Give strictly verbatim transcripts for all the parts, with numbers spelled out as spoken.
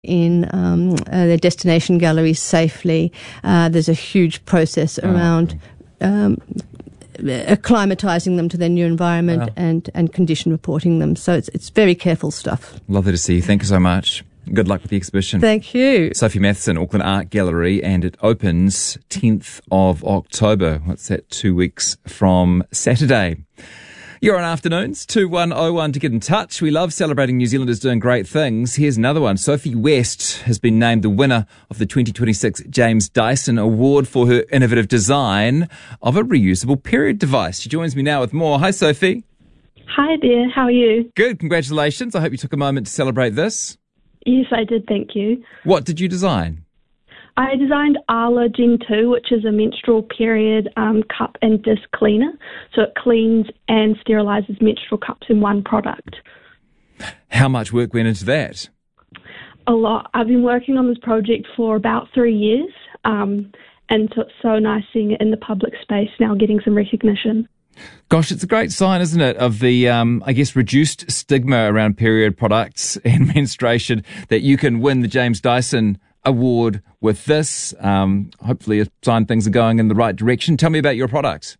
in um, uh, their destination galleries safely. Uh, there's a huge process around um, acclimatising them to their new environment wow. and, and condition reporting them. So it's it's very careful stuff. Lovely to see you. Thank you so much. Good luck with the exhibition. Thank you. Sophie Matheson, Auckland Art Gallery, and it opens tenth of October. What's that, two weeks from Saturday? You're on Afternoons, two one oh one to get in touch. We love celebrating New Zealanders doing great things. Here's another one. Sophie West has been named the winner of the twenty twenty-six James Dyson Award for her innovative design of a reusable period device. She joins me now with more. Hi, Sophie. Hi there, how are you? Good, congratulations. I hope you took a moment to celebrate this. Yes, I did, thank you. What did you design? I designed Arla Gen two, which is a menstrual period um, cup and disc cleaner. So it cleans and sterilises menstrual cups in one product. How much work went into that? A lot. I've been working on this project for about three years, um, and so it's so nice seeing it in the public space now, getting some recognition. Gosh, it's a great sign, isn't it, of the, um, I guess, reduced stigma around period products and menstruation, that you can win the James Dyson Award with this. Um, hopefully a sign things are going in the right direction. Tell me about your product.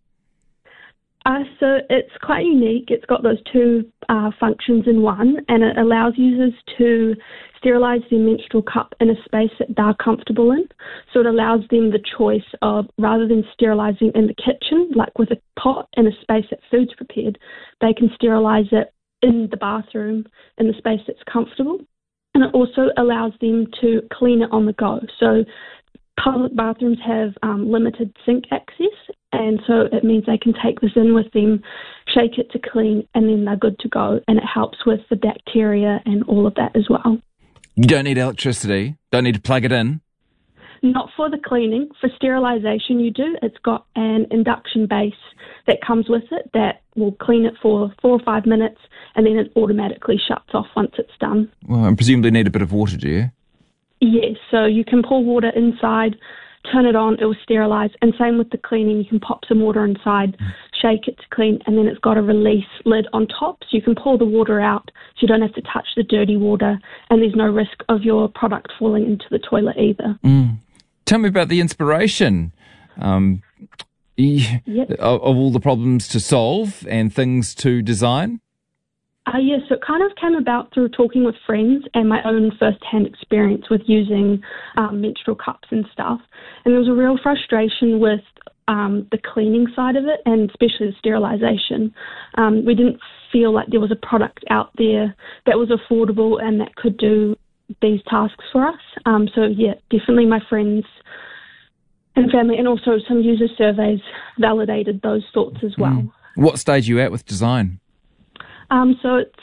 Uh, so it's quite unique. It's got those two uh, functions in one, and it allows users to sterilise their menstrual cup in a space that they're comfortable in. So it allows them the choice of, rather than sterilising in the kitchen, like with a pot in a space that food's prepared, they can sterilise it in the bathroom in the space that's comfortable. And it also allows them to clean it on the go. So public bathrooms have um, limited sink access, and so it means they can take this in with them, shake it to clean, and then they're good to go. And it helps with the bacteria and all of that as well. You don't need electricity, don't need to plug it in? Not for the cleaning. For sterilisation you do. It's got an induction base that comes with it that will clean it for four or five minutes, and then it automatically shuts off once it's done. Well, and presumably need a bit of water, do you? Yes, so you can pour water inside, turn it on, it will sterilise, and same with the cleaning. You can pop some water inside, shake it to clean, and then it's got a release lid on top, so you can pour the water out so you don't have to touch the dirty water, and there's no risk of your product falling into the toilet either. Mm. Tell me about the inspiration um, yep. of, of all the problems to solve and things to design. Uh, yes, so it kind of came about through talking with friends and my own first-hand experience with using um, menstrual cups and stuff. And there was a real frustration with um, the cleaning side of it, and especially the sterilisation. Um, we didn't feel like there was a product out there that was affordable and that could do these tasks for us. Um, so yeah, definitely my friends and family, and also some user surveys validated those thoughts as well. Mm. What stage are you at with design? Um, so it's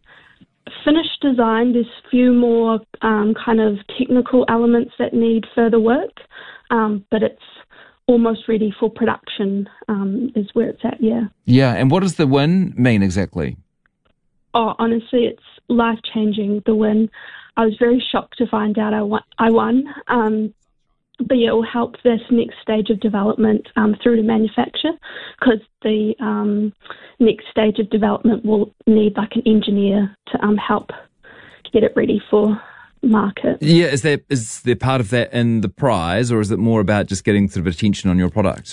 finished design. There's a few more um, kind of technical elements that need further work, um, but it's almost ready for production um, is where it's at, yeah. Yeah, and what does the win mean exactly? Oh, honestly, it's life-changing, the win. I was very shocked to find out I won. I won. Um, but yeah, it will help this next stage of development um, through to manufacture, because the um, next stage of development will need like an engineer to um, help get it ready for market. Yeah, is there is there part of that in the prize, or is it more about just getting sort of attention on your product?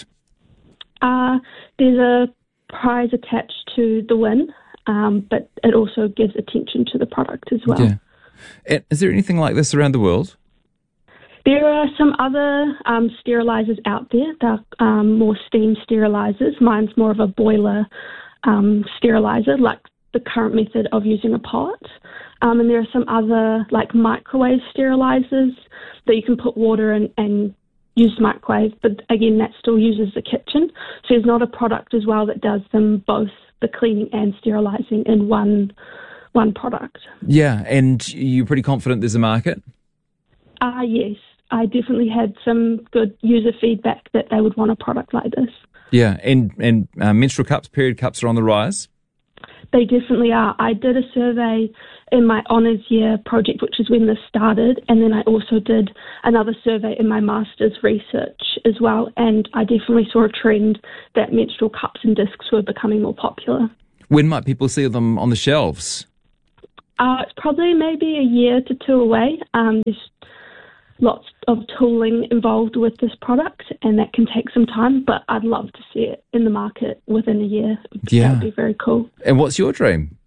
Uh, there's a prize attached to the win, um, but it also gives attention to the product as well. Yeah. And is there anything like this around the world? There are some other um, sterilisers out there. They're um, more steam sterilisers. Mine's more of a boiler um, steriliser, like the current method of using a pot. Um, and there are some other like microwave sterilisers that you can put water in and use the microwave, but again, that still uses the kitchen. So there's not a product as well that does them both, the cleaning and sterilising in one one product. Yeah, and you're pretty confident there's a market? Ah, uh, yes. I definitely had some good user feedback that they would want a product like this. Yeah, and, and uh, menstrual cups, period cups are on the rise? They definitely are. I did a survey in my honours year project, which is when this started, and then I also did another survey in my master's research as well, and I definitely saw a trend that menstrual cups and discs were becoming more popular. When might people see them on the shelves? Uh, it's probably maybe a year to two away. Um, there's lots of tooling involved with this product, and that can take some time, but I'd love to see it in the market within a year. Yeah. That would be very cool. And what's your dream?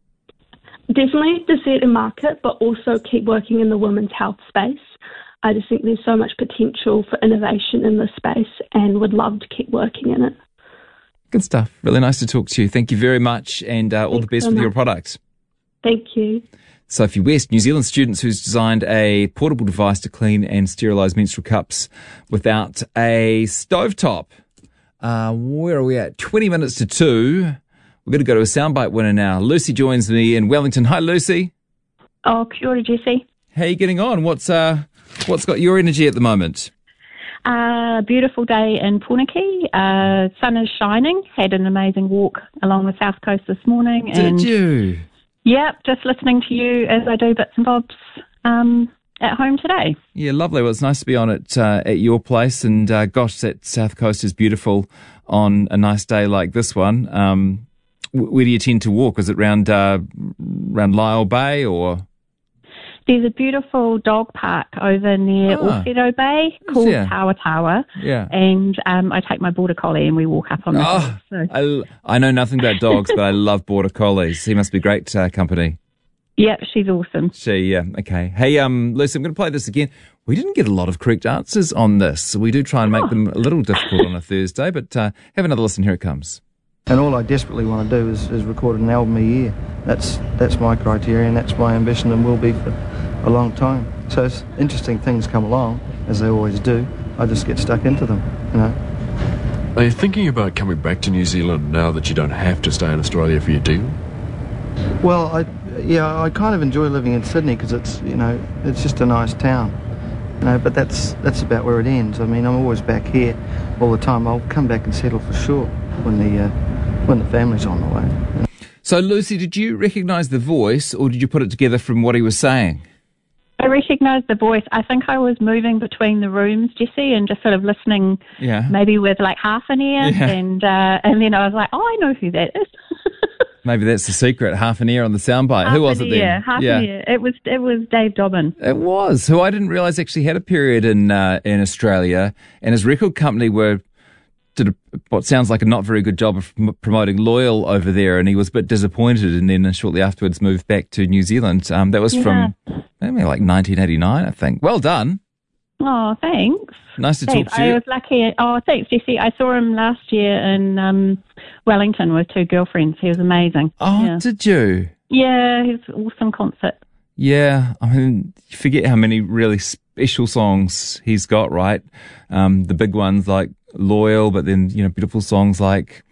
Definitely to see it in market, but also keep working in the women's health space. I just think there's so much potential for innovation in this space and would love to keep working in it. Good stuff. Really nice to talk to you. Thank you very much, and uh, all the best so with much. your product. Thank you. Sophie West, New Zealand student who's designed a portable device to clean and sterilise menstrual cups without a stovetop. Uh, where are we at? twenty minutes to two. We're going to go to a soundbite winner now. Lucy joins me in Wellington. Hi, Lucy. Oh, kia ora, Jesse. How are you getting on? What's uh, what's got your energy at the moment? Uh, beautiful day in Punaki. Uh, sun is shining. Had an amazing walk along the south coast this morning. Did and you? Yep, just listening to you as I do bits and bobs um, at home today. Yeah, lovely. Well, it's nice to be on it uh, at your place. And uh, gosh, that south coast is beautiful on a nice day like this one. Um, where do you tend to walk? Is it round, uh, round Lyell Bay or...? There's a beautiful dog park over near Ah. Orfedo Bay called Yeah. Tawa Tawa. Yeah. And um, I take my border collie and we walk up on the Oh, hill. So. I, l- I know nothing about dogs, but I love border collies. He must be great uh, company. Yep, she's awesome. She, yeah, okay. Hey, um, Lucy, I'm going to play this again. We didn't get a lot of correct answers on this. We do try and make Oh. them a little difficult on a Thursday, but uh, have another listen. Here it comes. And all I desperately want to do is, is record an album a year. That's that's my criteria, and that's my ambition, and will be for a long time. So it's interesting things come along, as they always do. I just get stuck into them, you know. Are you thinking about coming back to New Zealand now that you don't have to stay in Australia for your deal? Well, I yeah, I kind of enjoy living in Sydney because it's you know it's just a nice town, you know. But that's that's about where it ends. I mean, I'm always back here all the time. I'll come back and settle for sure when the uh, when the family's on the way. You know? So, Lucy, did you recognise the voice, or did you put it together from what he was saying? I recognised the voice. I think I was moving between the rooms, Jesse, and just sort of listening, Yeah. maybe with like half an ear, Yeah. and uh, and then I was like, oh, I know who that is. Maybe that's the secret. Half an ear on the soundbite. half Who was an it then? ear, half yeah. an ear. It was it was Dave Dobbin. It was, who I didn't realise actually had a period in uh, in Australia, and his record company were did a, what sounds like a not very good job of m- promoting Loyal over there, and he was a bit disappointed, and then shortly afterwards moved back to New Zealand. Um, that was Yeah. from maybe like nineteen eighty-nine, I think. Well done. Oh, thanks. Nice to Thanks. talk to I you. was lucky. Oh, thanks, Jesse. I saw him last year in um, Wellington with two girlfriends. He was amazing. Oh, yeah. did you? Yeah, it was an awesome concert. Yeah, I mean, you forget how many really special songs he's got, right? Um, the big ones like Loyal, but then, you know, beautiful songs like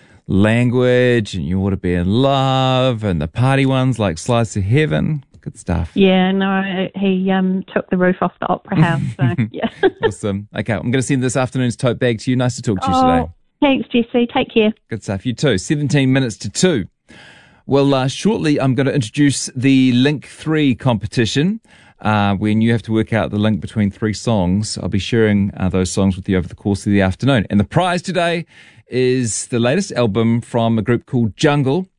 Language and You Ought to Be in Love, and the party ones like Slice of Heaven. Good stuff. Yeah, no, he um, took the roof off the Opera House. So, yeah. Awesome. Okay, I'm going to send this afternoon's tote bag to you. Nice to talk to you Oh, today. thanks, Jesse. Take care. Good stuff. You too. seventeen minutes to two. Well, uh, shortly I'm going to introduce the Link three competition, uh, when you have to work out the link between three songs. I'll be sharing uh, those songs with you over the course of the afternoon. And the prize today is the latest album from a group called Jungle,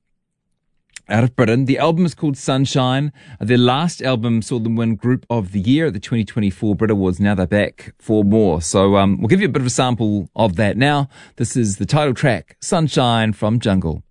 out of Britain. The album is called Sunshine. Their last album saw them win Group of the Year at the twenty twenty-four Brit Awards. Now they're back for more. So um, we'll give you a bit of a sample of that now. This is the title track, Sunshine from Jungle.